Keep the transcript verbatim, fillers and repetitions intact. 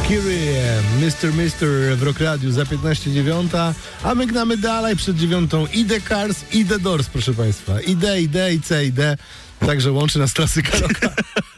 Kyrie, mister mister w Rock Radiu za piętnaście dziewiąta, a my gnamy dalej przed dziewiątą i The Cars, i The Doors, proszę Państwa. I D, i D, i C, i D. Także łączy nas klasyka rocka.